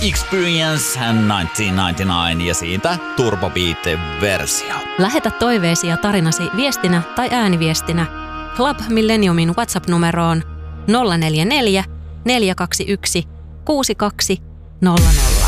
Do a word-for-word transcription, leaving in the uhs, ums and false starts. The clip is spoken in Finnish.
Experience tuhatyhdeksänsataayhdeksänkymmentäyhdeksän ja siitä Turbo Beat-versio. Lähetä toiveesi ja tarinasi viestinä tai ääniviestinä Club Millenniumin WhatsApp-numeroon nolla neljä neljä, neljä kaksi yksi, kuusi kaksi nolla nolla.